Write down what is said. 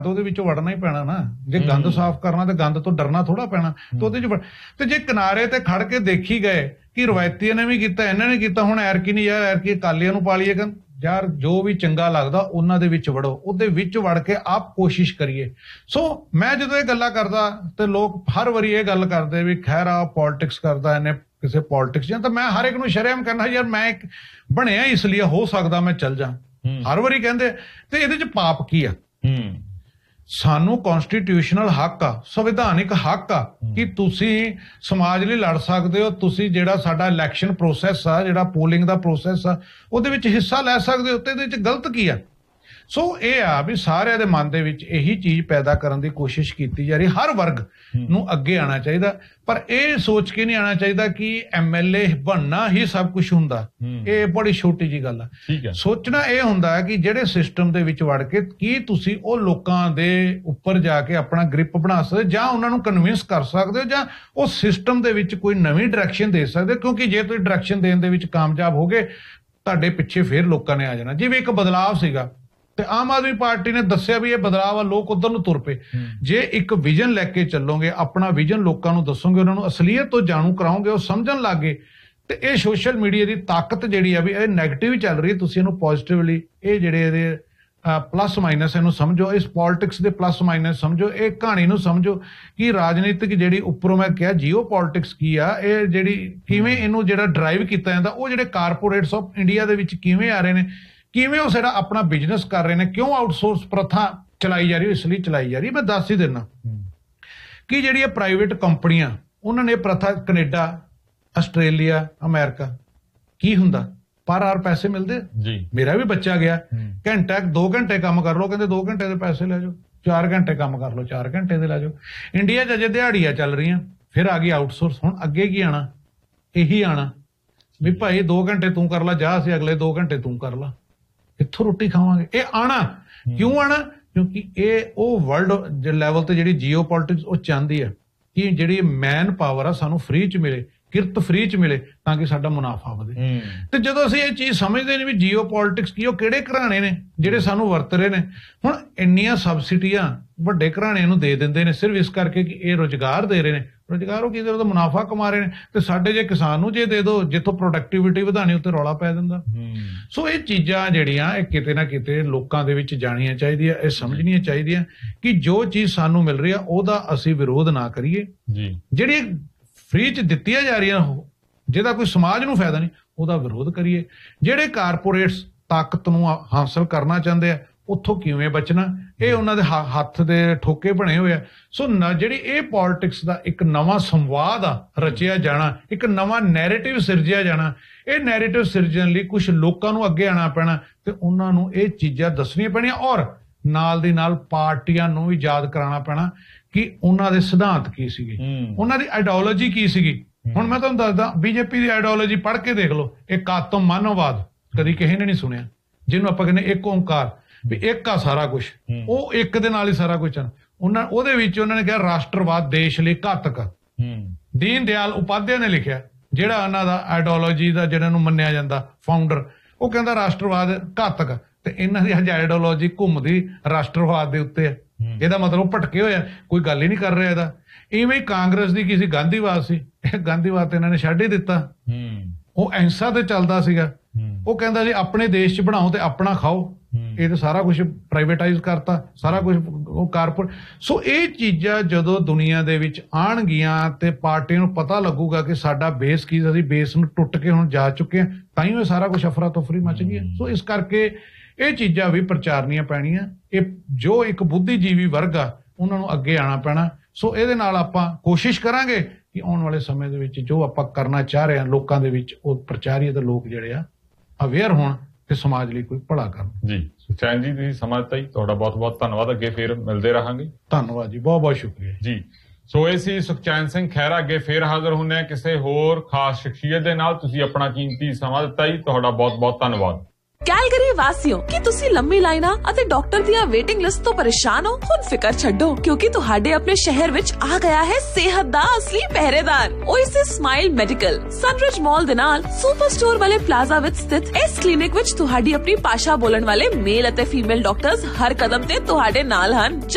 ਉਹਦੇ ਵਿੱਚੋਂ ਵੜਨਾ ਹੀ ਪੈਣਾ ਨਾ। ਜੇ ਗੰਦ ਸਾਫ਼ ਕਰਨਾ ਤੇ ਗੰਦ ਤੋਂ ਡਰਨਾ ਥੋੜਾ ਪੈਣਾ। ਤੇ ਉਹਦੇ ਚ ਤੇ ਜੇ ਕਿਨਾਰੇ ਤੇ ਖੜ ਕੇ ਦੇਖੀ ਗਏ ਕਿ ਰਵਾਇਤੀਆਂ ਨੇ ਵੀ ਕੀਤਾ, ਇਹਨਾਂ ਨੇ ਕੀਤਾ, ਹੁਣ ਐਰਕੀ ਨਹੀਂ ਯਾਰ ਐਰਕੀ ਅਕਾਲੀਆਂ ਨੂੰ ਪਾ ਲਈਏ, ਯਾਰ ਜੋ ਵੀ ਚੰਗਾ ਲੱਗਦਾ ਉਹਨਾਂ ਦੇ ਵਿੱਚ ਵੜੋ, ਉਹਦੇ ਵਿੱਚ ਵੜ ਕੇ ਆਪ ਕੋਸ਼ਿਸ਼ ਕਰੀਏ। ਸੋ ਮੈਂ ਜਦੋਂ ਇਹ ਗੱਲਾਂ ਕਰਦਾ ਤੇ ਲੋਕ ਹਰ ਵਾਰੀ ਇਹ ਗੱਲ ਕਰਦੇ ਵੀ ਖਹਿਰਾ ਪੋਲਿਟਿਕਸ ਕਰਦਾ, ਇਹਨੇ ਕਿਸੇ ਪੋਲਿਟਿਕਸ ਜਾਂ, ਤਾਂ ਮੈਂ ਹਰ ਇੱਕ ਨੂੰ ਸ਼ਰੇਆਮ ਕਹਿਣਾ ਯਾਰ ਮੈਂ ਇੱਕ ਬਣਿਆ ਇਸ ਲਈ ਹੋ ਸਕਦਾ ਮੈਂ ਚੱਲ ਜਾ। ਹਰ ਵਾਰੀ ਕਹਿੰਦੇ ਤੇ ਇਹਦੇ ਚ ਪਾਪ ਕੀ ਆ? ਸਾਨੂੰ ਕਨਸਟੀਟਿਊਸ਼ਨਲ ਹੱਕ ਆ, ਸੰਵਿਧਾਨਿਕ ਹੱਕ ਆ ਕਿ ਤੁਸੀਂ ਸਮਾਜ ਲਈ ਲੜ ਸਕਦੇ ਹੋ, ਤੁਸੀਂ ਜਿਹੜਾ ਸਾਡਾ ਇਲੈਕਸ਼ਨ ਪ੍ਰੋਸੈਸ ਆ, ਜਿਹੜਾ ਪੋਲਿੰਗ ਦਾ ਪ੍ਰੋਸੈਸ ਆ, ਉਹਦੇ ਵਿੱਚ ਹਿੱਸਾ ਲੈ ਸਕਦੇ ਹੋ। ਤੇ ਇਹਦੇ ਵਿੱਚ ਗਲਤ ਕੀ ਆ? ਸੋ ਇਹ ਆ ਵੀ ਸਾਰਿਆਂ ਦੇ ਮਨ ਦੇ ਵਿੱਚ ਇਹੀ ਚੀਜ਼ ਪੈਦਾ ਕਰਨ ਦੀ ਕੋਸ਼ਿਸ਼ ਕੀਤੀ ਜਾ ਰਹੀ। ਹਰ ਵਰਗ ਨੂੰ ਅੱਗੇ ਆਉਣਾ ਚਾਹੀਦਾ, ਪਰ ਇਹ ਸੋਚ ਕੇ ਨਹੀਂ ਆਉਣਾ ਚਾਹੀਦਾ ਕਿ ਐਮਐਲਏ ਬਣਨਾ ਹੀ ਸਭ ਕੁਝ ਹੁੰਦਾ। ਇਹ ਬੜੀ ਛੋਟੀ ਜੀ ਗੱਲ ਆ। ਸੋਚਣਾ ਇਹ ਹੁੰਦਾ ਕਿ ਜਿਹੜੇ ਸਿਸਟਮ ਦੇ ਵਿੱਚ ਵੜ ਕੇ ਕੀ ਤੁਸੀਂ ਉਹ ਲੋਕਾਂ ਦੇ ਉੱਪਰ ਜਾ ਕੇ ਆਪਣਾ ਗ੍ਰਿਪ ਬਣਾ ਸਕਦੇ, ਜਾਂ ਉਹਨਾਂ ਨੂੰ ਕਨਵਿੰਸ ਕਰ ਸਕਦੇ ਹੋ, ਜਾਂ ਉਹ ਸਿਸਟਮ ਦੇ ਵਿੱਚ ਕੋਈ ਨਵੀਂ ਡਾਇਰੈਕਸ਼ਨ ਦੇ ਸਕਦੇ। ਕਿਉਂਕਿ ਜੇ ਤੁਸੀਂ ਡਾਇਰੈਕਸ਼ਨ ਦੇਣ ਦੇ ਵਿੱਚ ਕਾਮਯਾਬ ਹੋ ਗਏ, ਤੁਹਾਡੇ ਪਿੱਛੇ ਫੇਰ ਲੋਕਾਂ ਨੇ ਆ ਜਾਣਾ। ਜਿਵੇਂ ਇੱਕ ਬਦਲਾਵ ਸੀਗਾ ਤੇ ਆਮ ਆਦਮੀ ਪਾਰਟੀ ਨੇ ਦੱਸਿਆ ਵੀ ਇਹ ਬਦਲਾਵ ਆ, ਲੋਕ ਉਧਰ ਨੂੰ ਤੁਰ ਪਏ। ਜੇ ਇੱਕ ਵਿਜ਼ਨ ਲੈ ਕੇ ਚੱਲੋਗੇ, ਆਪਣਾ ਵਿਜ਼ਨ ਲੋਕਾਂ ਨੂੰ ਦੱਸੋਗੇ, ਉਹਨਾਂ ਨੂੰ ਅਸਲੀਅਤ ਤੋਂ ਜਾਣੂ ਕਰਾਓਗੇ, ਉਹ ਸਮਝਣ ਲੱਗੇ। ਤੇ ਇਹ ਸੋਸ਼ਲ ਮੀਡੀਆ ਦੀ ਤਾਕਤ ਜਿਹੜੀ ਆ ਵੀ ਇਹ ਨੈਗੇਟਿਵ ਚੱਲ ਰਹੀ, ਤੁਸੀਂ ਇਹਨੂੰ ਪੋਜ਼ਿਟਿਵਲੀ ਇਹ ਜਿਹੜੇ ਇਹਦੇ ਪਲੱਸ ਮਾਈਨਸ ਇਹਨੂੰ ਸਮਝੋ, ਇਸ ਪੋਲਿਟਿਕਸ ਦੇ ਪਲੱਸ ਮਾਈਨਸ ਸਮਝੋ, ਇਹ ਕਹਾਣੀ ਨੂੰ ਸਮਝੋ ਕਿ ਰਾਜਨੀਤਿਕ ਜਿਹੜੀ ਉੱਪਰੋਂ ਮੈਂ ਕਿਹਾ ਜੀਓ ਪੋਲਿਟਿਕਸ ਕੀ ਆ, ਇਹ ਜਿਹੜੀ ਕਿਵੇਂ ਇਹਨੂੰ ਜਿਹੜਾ ਡਰਾਈਵ ਕੀਤਾ ਜਾਂਦਾ, ਉਹ ਜਿਹੜੇ ਕਾਰਪੋਰੇਟਸ ਆਫ ਇੰਡੀਆ ਦੇ ਵਿੱਚ ਕਿਵੇਂ ਆ ਰਹੇ ਨੇ, ਕਿਵੇਂ ਉਹ ਸਾਡਾ ਆਪਣਾ ਬਿਜ਼ਨਸ ਕਰ ਰਹੇ ਨੇ, ਕਿਉਂ ਆਊਟਸੋਰਸ ਪ੍ਰਥਾ ਚਲਾਈ ਜਾ ਰਹੀ, ਇਸ ਲਈ ਚਲਾਈ ਜਾ ਰਹੀ। ਮੈਂ ਦੱਸ ਹੀ ਦਿੰਦਾ ਕਿ ਜਿਹੜੀਆਂ ਪ੍ਰਾਈਵੇਟ ਕੰਪਨੀਆਂ, ਉਹਨਾਂ ਨੇ ਪ੍ਰਥਾ ਕੈਨੇਡਾ, ਆਸਟ੍ਰੇਲੀਆ, ਅਮਰੀਕਾ, ਕੀ ਹੁੰਦਾ ਪਰ ਆਰ ਪੈਸੇ ਮਿਲਦੇ ਜੀ। ਮੇਰਾ ਵੀ ਬੱਚਾ ਗਿਆ, ਘੰਟਾ 2 ਘੰਟੇ ਕੰਮ ਕਰ ਲਓ, ਕਹਿੰਦੇ 2 ਘੰਟੇ ਦੇ ਪੈਸੇ ਲੈ ਜਾਓ। 4 ਘੰਟੇ ਕੰਮ ਕਰ ਲਓ, 4 ਘੰਟੇ ਦੇ ਲੈ ਜਾਓ। ਇੰਡੀਆ 'ਚ ਅਜੇ ਦਿਹਾੜੀਆਂ ਚੱਲ ਰਹੀਆਂ, ਫਿਰ ਆ ਗਈ ਆਊਟਸੋਰਸ। ਹੁਣ ਅੱਗੇ ਕੀ ਆਣਾ? ਇਹੀ ਆਣਾ ਵੀ ਭਾਈ 2 ਘੰਟੇ ਤੂੰ ਕਰ ਲਾ, ਜਾ ਅਸੀਂ ਅਗਲੇ 2 ਘੰਟੇ ਤੂੰ ਕਰ ਲਾ, ਕਿੱਥੋਂ ਰੋਟੀ ਖਾਵਾਂਗੇ? ਇਹ ਆਣਾ ਕਿਉਂ ਆਣਾ? ਕਿਉਂਕਿ ਇਹ ਉਹ ਵਰਲਡ ਲੈਵਲ ਤੇ ਜਿਹੜੀ ਜੀਓ ਪੋਲਿਟਿਕਸ ਉਹ ਚਾਹੁੰਦੀ ਹੈ ਕਿ ਜਿਹੜੀ ਮੈਨ ਪਾਵਰ ਆ ਸਾਨੂੰ ਫ੍ਰੀ ਚ ਮਿਲੇ, ਕਿਰਤ ਫ੍ਰੀ ਚ ਮਿਲੇ, ਤਾਂ ਕਿ ਸਾਡਾ ਮੁਨਾਫਾ ਵਧੇ। ਤੇ ਜਦੋਂ ਅਸੀਂ ਇਹ ਚੀਜ਼ ਸਮਝਦੇ ਨੇ ਵੀ ਜੀਓ ਪੋਲਿਟਿਕਸ ਕੀ, ਉਹ ਕਿਹੜੇ ਘਰਾਣੇ ਨੇ ਜਿਹੜੇ ਸਾਨੂੰ ਵਰਤ ਰਹੇ ਨੇ। ਹੁਣ ਇੰਨੀਆਂ ਸਬਸਿਡੀਆਂ ਵੱਡੇ ਘਰਾਣਿਆਂ ਨੂੰ ਦੇ ਦਿੰਦੇ ਨੇ ਸਿਰਫ ਇਸ ਕਰਕੇ ਕਿ ਇਹ ਰੁਜ਼ਗਾਰ ਦੇ ਰਹੇ ਨੇ। ਰੁਜ਼ਗਾਰ ਉਹ ਕਿਤੇ ਉਹਦਾ ਮੁਨਾਫਾ ਕਮਾ ਰਹੇ ਨੇ। ਤੇ ਸਾਡੇ ਜੇ ਕਿਸਾਨ ਨੂੰ ਜੇ ਦੇ ਦਿਓ, ਜਿੱਥੋਂ ਪ੍ਰੋਡਕਟਿਵਿਟੀ ਵਧਾਣੀ ਉੱਤੇ ਰੌਲਾ ਪੈ ਦਿੰਦਾ। ਸੋ ਇਹ ਚੀਜ਼ਾਂ ਜਿਹੜੀਆਂ ਇਹ ਕਿਤੇ ਨਾ ਕਿਤੇ ਲੋਕਾਂ ਦੇ ਵਿੱਚ ਜਾਣੀਆਂ ਚਾਹੀਦੀਆਂ, ਇਹ ਸਮਝਣੀਆਂ ਚਾਹੀਦੀਆਂ ਕਿ ਜੋ ਚੀਜ਼ ਸਾਨੂੰ ਮਿਲ ਰਹੀ ਆ ਉਹਦਾ ਅਸੀਂ ਵਿਰੋਧ ਨਾ ਕਰੀਏ। ਜਿਹੜੀ ਫ੍ਰੀ ਚ ਦਿੱਤੀਆਂ ਜਾ ਰਹੀਆਂ ਜਿਹਦਾ ਕੋਈ ਸਮਾਜ ਨੂੰ ਫਾਇਦਾ ਨਹੀਂ, ਉਹਦਾ ਵਿਰੋਧ ਕਰੀਏ। ਜਿਹੜੇ ਕਾਰਪੋਰੇਟਸ ਤਾਕਤ ਨੂੰ ਹਾਸਲ ਕਰਨਾ ਚਾਹੁੰਦੇ ਆ, ਉੱਥੋਂ ਕਿਵੇਂ ਬਚਣਾ, ਇਹ ਉਹਨਾਂ ਦੇ ਹੱਥ ਦੇ ਠੋਕੇ ਬਣੇ ਹੋਏ ਆ। ਸੋ ਜਿਹੜੀ ਇਹ ਪੋਲਿਟਿਕਸ ਦਾ ਇੱਕ ਨਵਾਂ ਸੰਵਾਦ ਆ ਰਚਿਆ ਜਾਣਾ, ਇੱਕ ਨਵਾਂ ਨੈਰੇਟਿਵ ਸਿਰਜਿਆ ਜਾਣਾ। ਇਹ ਨੈਰੇਟਿਵ ਸਿਰਜਣ ਲਈ ਕੁਝ ਲੋਕਾਂ ਨੂੰ ਅੱਗੇ ਆਉਣਾ ਪੈਣਾ ਤੇ ਉਹਨਾਂ ਨੂੰ ਇਹ ਚੀਜ਼ਾਂ ਦੱਸਣੀਆਂ ਪੈਣੀਆਂ, ਔਰ ਨਾਲ ਦੀ ਨਾਲ ਪਾਰਟੀਆਂ ਨੂੰ ਵੀ ਯਾਦ ਕਰਾਉਣਾ ਪੈਣਾ ਕਿ ਉਹਨਾਂ ਦੇ ਸਿਧਾਂਤ ਕੀ ਸੀਗੇ, ਉਹਨਾਂ ਦੀ ਆਈਡੀਓਲੋਜੀ ਕੀ ਸੀਗੀ। ਹੁਣ ਮੈਂ ਤੁਹਾਨੂੰ ਦੱਸਦਾ, ਬੀਜੇਪੀ ਦੀ ਆਈਡੀਓਲੋਜੀ ਪੜ੍ਹ ਕੇ ਦੇਖ ਲਓ। ਏਕਾਤਮ ਮਾਨਵਵਾਦ ਕਦੀ ਕਿਸੇ ਨੇ ਨਹੀਂ ਸੁਣਿਆ, ਜਿਹਨੂੰ ਆਪਾਂ ਕਹਿੰਦੇ ਇੱਕ ਓਂਕਾਰ, ਵੀ ਇੱਕ ਆ ਸਾਰਾ ਕੁਛ, ਉਹ ਇੱਕ ਦੇ ਨਾਲ ਹੀ ਸਾਰਾ ਕੁਛ ਆ। ਉਹਦੇ ਵਿੱਚ ਉਹਨਾਂ ਨੇ ਕਿਹਾ ਰਾਸ਼ਟਰਵਾਦ ਦੇਸ਼ ਲਈ ਘਾਤਕ। ਦੀਨ ਦਿਆਲ ਉਪਾਧਿਆ ਨੇ ਲਿਖਿਆ, ਜਿਹੜਾ ਉਹਨਾਂ ਦਾ ਆਈਡੀਓਲੋਜੀ ਦਾ ਜਿਹੜਾ ਨੂੰ ਮੰਨਿਆ ਜਾਂਦਾ ਫਾਊਂਡਰ, ਉਹ ਕਹਿੰਦਾ ਰਾਸ਼ਟਰਵਾਦ ਘਾਤਕ। ਤੇ ਇਹਨਾਂ ਦੀ ਅੱਜ ਆਈਡੀਓਲੋਜੀ ਘੁੰਮਦੀ ਰਾਸ਼ਟਰਵਾਦ ਦੇ ਉੱਤੇ ਹੈ। ਇਹਦਾ ਮਤਲਬ ਭਟਕੇ ਹੋਇਆ, ਕੋਈ ਗੱਲ ਹੀ ਨਹੀਂ ਕਰ ਰਿਹਾ ਇਹਦਾ। ਇਵੇਂ ਹੀ ਕਾਂਗਰਸ ਦੀ ਕਿਸੇ ਗਾਂਧੀਵਾਦ ਸੀ, ਇਹ ਗਾਂਧੀਵਾਦ ਤੇ ਇਹਨਾਂ ਨੇ ਛੱਡ ਹੀ ਦਿੱਤਾ। ਉਹ ਅਹਿੰਸਾ ਤੇ ਚੱਲਦਾ ਸੀਗਾ। ਉਹ ਕਹਿੰਦਾ ਜੀ ਆਪਣੇ ਦੇਸ਼ 'ਚ ਬਣਾਓ ਤੇ ਆਪਣਾ ਖਾਓ। ਇਹ ਤਾਂ ਸਾਰਾ ਕੁਝ ਪ੍ਰਾਈਵੇਟਾਈਜ਼ ਕਰਤਾ, ਸਾਰਾ ਕੁਝ ਉਹ ਕਾਰਪੋਰੇਟ। ਸੋ ਇਹ ਚੀਜ਼ਾਂ ਜਦੋਂ ਦੁਨੀਆ ਦੇ ਵਿੱਚ ਆਉਣਗੀਆਂ ਤੇ ਪਾਰਟੀਆਂ ਨੂੰ ਪਤਾ ਲੱਗੂਗਾ ਕਿ ਸਾਡਾ ਬੇਸ ਕੀ, ਅਸੀਂ ਬੇਸ ਨੂੰ ਟੁੱਟ ਕੇ ਹੁਣ ਜਾ ਚੁੱਕੇ ਹਾਂ, ਤਾਂ ਹੀ ਉਹ ਸਾਰਾ ਕੁਝ ਅਫਰਾ ਤਫਰੀ ਮਚ ਗਈ ਹੈ। ਸੋ ਇਸ ਕਰਕੇ ਇਹ ਚੀਜ਼ਾਂ ਵੀ ਪ੍ਰਚਾਰਨੀਆਂ ਪੈਣੀਆਂ। ਇਹ ਜੋ ਇੱਕ ਬੁੱਧੀਜੀਵੀ ਵਰਗ ਆ ਉਹਨਾਂ ਨੂੰ ਅੱਗੇ ਆਉਣਾ ਪੈਣਾ। ਸੋ ਇਹਦੇ ਨਾਲ ਆਪਾਂ ਕੋਸ਼ਿਸ਼ ਕਰਾਂਗੇ ਕਿ ਆਉਣ ਵਾਲੇ ਸਮੇਂ ਦੇ ਵਿੱਚ ਜੋ ਆਪਾਂ ਕਰਨਾ ਚਾਹ ਰਹੇ ਹਾਂ ਲੋਕਾਂ ਦੇ ਵਿੱਚ ਉਹ ਪ੍ਰਚਾਰੀਏ ਤੇ ਲੋਕ ਜਿਹੜੇ ਆ ਅਵੇਅਰ ਹੋਣ ਤੇ ਸਮਾਜ ਲਈ ਕੋਈ ਭਲਾ ਕਰਨ। ਜੀ ਸੁਖਚੈਨ ਜੀ, ਤੁਸੀਂ ਸਮਾਂ ਦਿੱਤਾ ਜੀ, ਤੁਹਾਡਾ ਬਹੁਤ ਬਹੁਤ ਧੰਨਵਾਦ। ਅੱਗੇ ਫੇਰ ਮਿਲਦੇ ਰਹਾਂਗੇ। ਧੰਨਵਾਦ ਜੀ, ਬਹੁਤ ਬਹੁਤ ਸ਼ੁਕਰੀਆ ਜੀ। ਸੋ ਇਹ ਸੀ ਸੁਖਚੈਨ ਸਿੰਘ ਖਹਿਰਾ। ਅੱਗੇ ਫੇਰ ਹਾਜ਼ਰ ਹੁੰਦੇ ਆ ਕਿਸੇ ਹੋਰ ਖਾਸ ਸ਼ਖਸੀਅਤ ਦੇ ਨਾਲ। ਤੁਸੀਂ ਆਪਣਾ ਕੀਮਤੀ ਸਮਾਂ ਦਿੱਤਾ ਜੀ, ਤੁਹਾਡਾ ਬਹੁਤ ਬਹੁਤ ਧੰਨਵਾਦ। ਕੈਲਗਰੀ ਵਾਸੀਓ, ਕੀ ਤੁਸੀਂ ਲੰਮੀ ਲਾਈਨਾਂ ਅਤੇ ਡਾਕਟਰ ਦੀਆਂ ਵੇਟਿੰਗ ਲਿਸਟ ਤੋਂ ਪਰੇਸ਼ਾਨ ਹੋ? ਹੁਣ ਫਿਕਰ ਛੱਡੋ, ਕਿਉਂਕਿ ਤੁਹਾਡੇ ਆਪਣੇ ਸ਼ਹਿਰ ਵਿੱਚ ਆ ਗਿਆ ਹੈ ਸਿਹਤ ਦਾ ਅਸਲੀ ਪਹਿਰੇਦਾਰ, ਓਏਸਿਸ ਸਮਾਈਲ ਮੈਡੀਕਲ। ਸਨਰਿਜ ਮਾਲ ਦੇ ਨਾਲ ਸੁਪਰ ਸਟੋਰ ਵਾਲੇ ਪਲਾਜ਼ਾ ਵਿੱਚ ਸਥਿਤ ਇਸ ਕਲੀਨਿਕ ਵਿੱਚ ਤੁਹਾਡੀ ਆਪਣੀ ਭਾਸ਼ਾ ਬੋਲਣ ਵਾਲੇ ਮੇਲ ਅਤੇ ਫੀਮੇਲ ਡਾਕਟਰਸ ਹਰ ਕਦਮ ਤੇ ਤੁਹਾਡੇ ਨਾਲ ਹਨ।